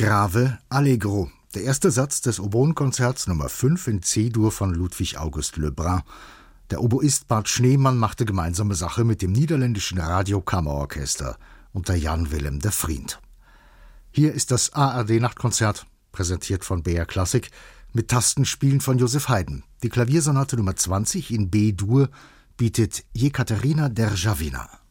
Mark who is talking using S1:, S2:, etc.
S1: Grave Allegro, der erste Satz des Oboenkonzerts Nummer 5 in C-Dur von Ludwig August Lebrun. Der Oboist Bart Schneemann machte gemeinsame Sache mit dem niederländischen Radiokammerorchester unter Jan Willem de Vriend. Hier ist das ARD-Nachtkonzert, präsentiert von BR Classic, mit Tastenspielen von Joseph Haydn. Die Klaviersonate Nummer 20 in B-Dur bietet Jekaterina Derjavina.